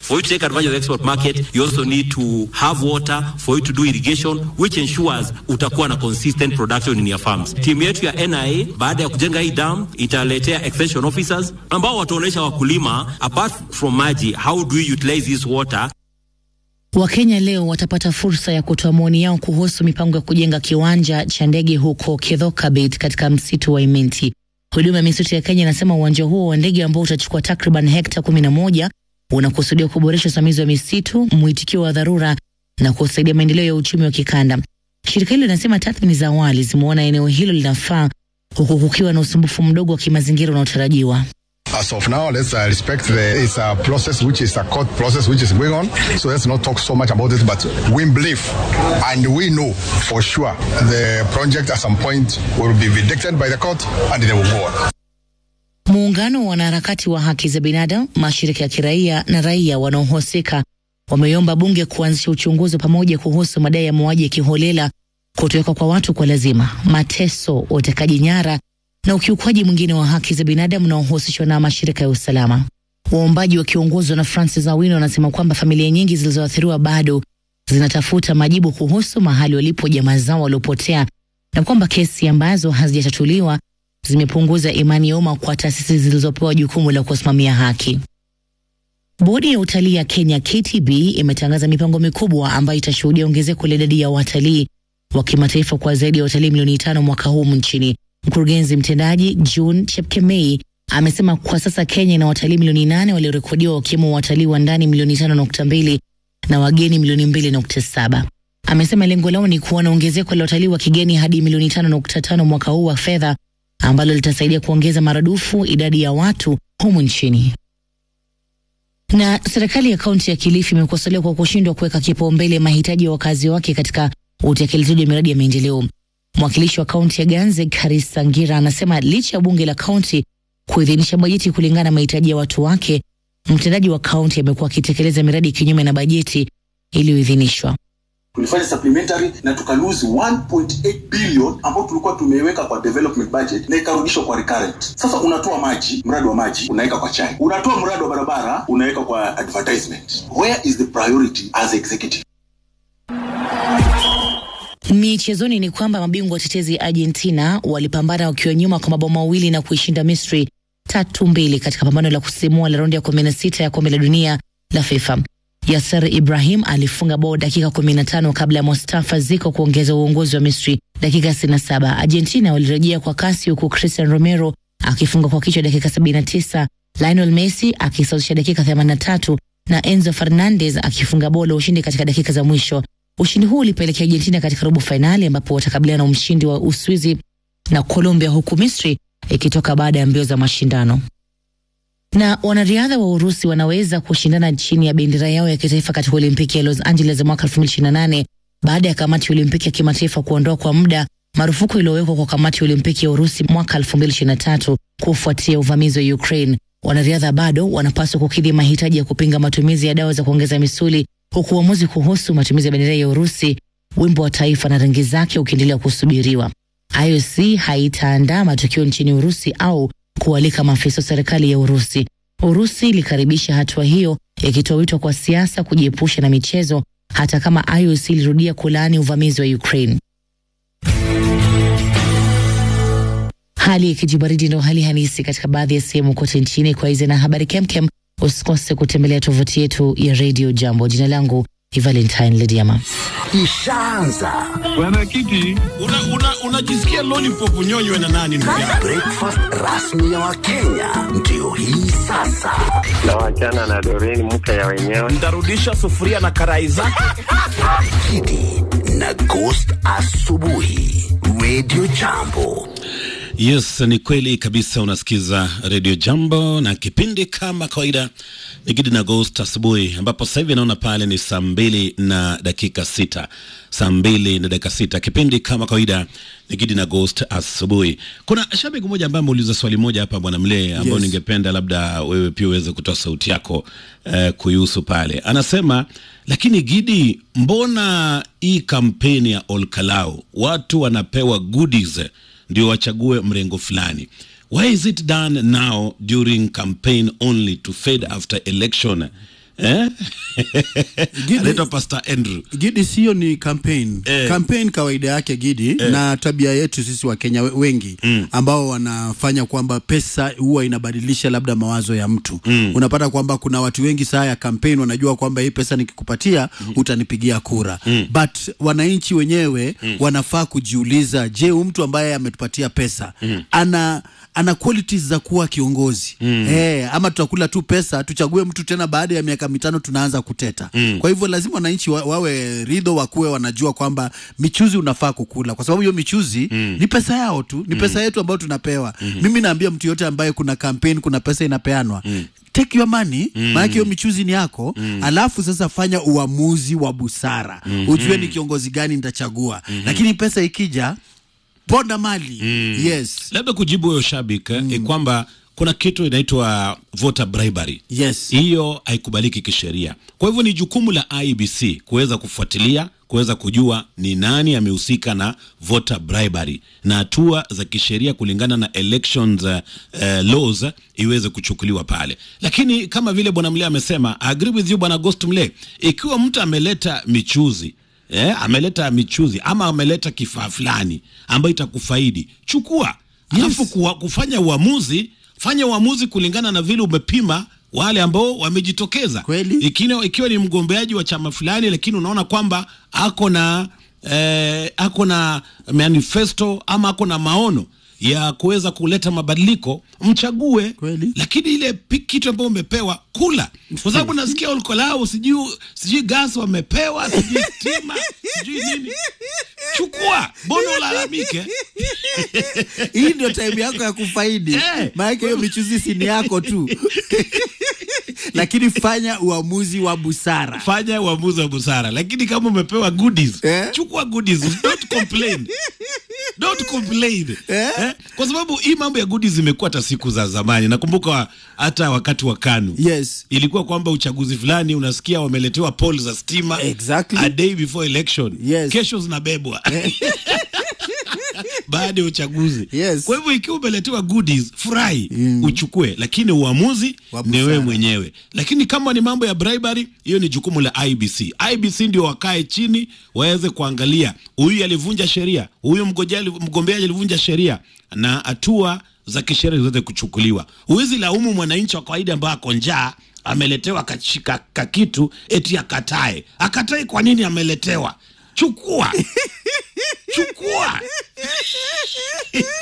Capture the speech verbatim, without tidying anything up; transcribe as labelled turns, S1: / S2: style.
S1: For you to take advantage of the export market, you also need to have water for you to do irrigation, which ensures utakuwa na consistent production in your farms. Team yetu ya N I A baada ya kujenga hii dam italetea extension officers ambao wataonesha wakulima apart from maji, how do we utilize this water.
S2: Wakenya leo watapata fursa ya kutoa maoni yao kuhusu mipango ya kujenga kiwanja cha ndege huko Kedhokabit katika msitu wa Imenti. Huduma ya misitu ya Kenya inasema uwanja huo wa ndege ambao utachukua takriban hekta kumi na moja unakusudia kuboresha usimamizi wa misitu, mwitikio wa dharura na kusaidia maendeleo ya uchumi wa kikanda. Shirika hilo linasema tathmini za awali zimeona eneo hilo linafaa huku kukiwa na usumbufu mdogo wa kimazingira unaotarajiwa.
S3: As of now, let's uh, respect the it's a process which is a court process which is going on. So let's not talk so much about it, but we believe and we know for sure the project at some point will be vindicated by the court and they will go on.
S2: Muungano wa wanaharakati wa haki za binadamu, mashirika ya kiraia na raia wanaohusika wameomba bunge kuanzisha uchunguzi pamoja kuhusu madai ya mauaji ya kiholela, kutoweka kwa watu kwa lazima, mateso, utekaji nyara na ukiukwaji mwingine wa haki za binadamu unaohusishwa na mashirika ya usalama. Waombaji wakiongozwa na Francis Awino wanasema kwamba familia nyingi zilizoathiriwa bado zinatafuta majibu kuhusu mahali walipo jamaa zao waliopotea na kwamba kesi ambazo hazijatatuliwa zimepunguza imani ya umma kwa taasisi zilizopewa jukumu la kusimamia haki. Bodi ya utalii ya Kenya K T B imetangaza mipango mikubwa ambayo itashuhudia ongezeko la idadi ya watalii wa kimataifa kwa zaidi ya watalii milioni tano mwaka huu nchini. Mkurugenzi mtendaji June Chepkemei amesema kwa sasa Kenya ina watalii milioni nane waliorekodiwa, wakiwemo watalii wa ndani milioni tano nukta mbili na wageni milioni mbili nukta saba. Amesema lengo lao ni kuona ongezeko la watalii wa kigeni hadi milioni tano nukta tano mwaka huu wa fedha, ambalo litasaidia kuongeza maradufu idadi ya watu humu nchini. Na serikali ya kaunti ya Kilifi imekosolewa kwa kushindwa kuweka kipaumbele mahitaji ya wakazi wake katika utekelezaji wa miradi ya maendeleo. Mwakilishi wa kaunti ya Ganze Karisa Ngira anasema licha ya bunge la kaunti kuidhinisha bajeti kulingana na mahitaji ya watu wake, mtendaji wa kaunti amekuwa akitekeleza miradi kinyume na bajeti iliyoidhinishwa.
S4: Tulifanya supplementary na tukalose one point eight billion ambao tulikuwa tumeweka kwa development budget na ikarudishwa kwa recurrent. Sasa unatoa maji, mradi wa maji unaweka kwa chai. Unatoa mradi wa barabara unaweka kwa advertisement. Where is the priority as executive?
S2: Michezoni ni kwamba mabingwa watetezi Argentina walipambana wakiwa nyuma kwa mabao mawili na kuishinda Misri tatu mbili katika pambano la kusisimua la raundi ya kumi na sita ya kombe la dunia la FIFA. Yasser Ibrahim alifunga bao dakika kumi na tano kabla ya Mustafa Ziko kuongeza uongozi wa Misri dakika sitini na saba. Argentina walirejea kwa kasi huku Cristiano Romero akifunga kwa kichwa dakika sabini na tisa, Lionel Messi akisawazisha dakika themanini na tatu na Enzo Fernandez akifunga bao la ushindi katika dakika za mwisho. Ushindi huu ulipelekea Argentina katika robo finali ambapo watakabiliana na mshindi wa Uswizi na Colombia, huku Misri ikitoka baada ya mbio za mashindano. Na wanariadha wa Urusi wanaweza kushindana chini ya bendera yao ya kitaifa katika Olimpiki ya Los Angeles mwaka elfu mbili ishirini na nane baada ya kamati ya Olimpiki ya kimataifa kuondoa kwa muda marufuku iliyowekwa kwa kamati ya Olimpiki ya Urusi mwaka elfu mbili ishirini na tatu kufuatia uvamizi wa Ukraine. Wanariadha bado wanapaswa kukidhi mahitaji ya kupinga matumizi ya dawa za kuongeza misuli, huku uamuzi kuhusu matumizi ya bendera ya Urusi, wimbo wa taifa na rangi zake ukiendelea kusubiriwa. I O C haitaandaa matukio nchini Urusi au kualika maafisa wa serikali ya Urusi. Urusi ilikaribisha hatua hiyo, ikitoa wito kwa siasa kujiepusha na michezo, hata kama I O C ilirudia kulaani uvamizi wa Ukraine. Hali ikijibaridi ndio hali halisi katika baadhi ya sehemu kote nchini. Kwa hizo na habari kemkem, usikose kutembelea tovuti yetu ya Radio Jambo. Jina langu ni Valentine Lediama.
S5: Ishaanza.
S6: Bwana Kiti, unajisikia una, una lollipop nyonywe na nani ndugu yangu?
S5: Breakfast rasmi ya Wakenya ndio hii sasa.
S7: Na wachana na Doreen mke ya wenyewe.
S6: Ndarudisha sufuria na karai zake.
S5: Kiti na Ghost asubuhi. Radio Jambo.
S8: Yes, ni kweli kabisa, unasikiza Radio Jambo na kipindi kama kawaida ni Gidi na Ghost asubuhi, ambapo sasa hivi naona pale ni saa mbili na dakika sita. Saa mbili na dakika sita. Kipindi kama kawaida ni Gidi na Ghost asubuhi. Kuna shabiki mmoja ambaye ameuliza swali moja hapa Bwana Mlee, ambao yes, ningependa labda wewe pia uweze kutoa sauti yako eh, kuhusu pale. Anasema, lakini Gidi, mbona hii kampeni ya Olkalau watu wanapewa goodies ndio wachague mrengo fulani? Why is it done now during campaign only to fade after election? Eh? Anaitwa Pastor Andrew.
S6: Gidi sio ni campaign.
S8: Eh.
S6: Campaign kawaida yake Gidi eh. na tabia yetu sisi wa Kenya wengi mm. ambao wanafanya kwamba pesa huwa inabadilisha labda mawazo ya mtu. Mm. Unapata kwamba kuna watu wengi saa ya campaign wanajua kwamba hii pesa nikikupatia mm. utanipigia kura. Mm. But wananchi wenyewe mm. wanafaa kujiuliza, je, mtu ambaye ametupatia pesa mm. ana ana qualities za kuwa kiongozi. Mm. Eh, ama tutakula tu pesa tuchague mtu tena baada ya miaka mitano tunaanza kuteta. Mm. Kwa hivyo lazima wananchi wa, wawe ridho wakuwe wanajua kwamba michuzi unafaa kukula, kwa sababu hiyo michuzi mm. ni pesa yao tu, ni pesa mm. yetu ambayo tunapewa. Mm. Mimi naambia mtu yote ambaye kuna campaign, kuna pesa inapeanwa, mm. take your money, mm. maana hiyo michuzi ni yako. Mm. Alafu sasa fanya uamuzi wa busara. Mm. Ujue ni kiongozi gani nitachagua. Mm. Lakini pesa ikija ponda mali. Mm. Yes.
S8: Labda kujibu huyo shabiki mm. e kwamba kuna kitu inaitwa voter bribery.
S6: Yes.
S8: Hiyo haikubaliki kisheria. Kwa hivyo ni jukumu la I E B C kuweza kufuatilia, kuweza kujua ni nani amehusika na voter bribery na hatua za kisheria kulingana na elections uh, uh, laws iweze kuchukuliwa pale. Lakini kama vile bwana Mle amesema, I agree with you bwana Ghost Mle, ikiwa mtu ameleta michuzi Eh, ameleta michuzi ama ameleta kifaa fulani ambayo itakufaidi, chukua. Yes. Alafu kuwa, kufanya uamuzi, fanya uamuzi kulingana na vile umepima wale ambao wamejitokeza. Ikiwa, ikiwa ni mgombeaji wa chama fulani lakini unaona kwamba ako na eh, ako na manifesto ama ako na maono ya kuweza kuleta mabadiliko, mchague.
S6: Kweli.
S8: Lakini ile kitu ambayo umepewa kula, kwa sababu nasikia ulkolao sijui sijui gas wamepewa, sijui stima, sijui nini. Chukua, mbona ulalamike?
S6: Hii ndio time yako ya kufaidi. Eh. Maana hiyo michuzi si ni yako tu. Lakini fanya uamuzi wa busara.
S8: Fanya uamuzi wa busara. Lakini kama umepewa goodies, eh? chukua goodies, don't complain. Don't complain. Eh? Eh? Kwa sababu hii mambo ya goodies imekuwa hata siku za zamani. Nakumbuka hata wakati wa KANU.
S6: Yes.
S8: Ilikuwa kwamba uchaguzi fulani unasikia wameletewa polls za stima.
S6: Exactly.
S8: A day before election.
S6: Yes.
S8: Kesho zinabebwa. Baada ya uchaguzi.
S6: Yes.
S8: Kwa hivyo ikiwa umeletewa goodies, furahi, mm. uchukue, lakini uamuzi ni wewe mwenyewe. Lakini kama ni mambo ya bribery, hiyo ni jukumu la I E B C. I E B C ndio wakae chini waweze kuangalia huyu alivunja sheria, huyu mgombeaji alivunja sheria, na hatua za kisheria ziweze kuchukuliwa. Huwezi laumu mwananchi wa kawaida ambaye ako njaa ameletewa kachika kakitu eti akatae. Akatae kwa nini ameletewa? Chukua. Chukua.